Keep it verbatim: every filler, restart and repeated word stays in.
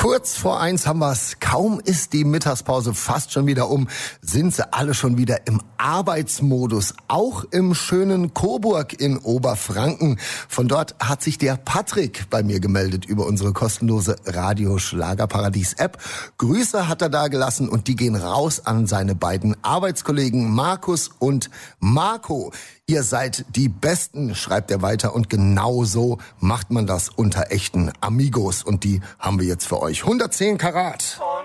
Kurz vor eins haben wir's. Kaum ist die Mittagspause fast schon wieder um, sind sie alle schon wieder im Arbeitsmodus. Auch im schönen Coburg in Oberfranken. Von dort hat sich der Patrick bei mir gemeldet über unsere kostenlose Radio-Schlagerparadies-App. Grüße hat er da gelassen und die gehen raus an seine beiden Arbeitskollegen Markus und Marco. Ihr seid die Besten, schreibt er weiter, und genau so macht man das unter echten Amigos und die haben wir jetzt für euch. hundertzehn Karat.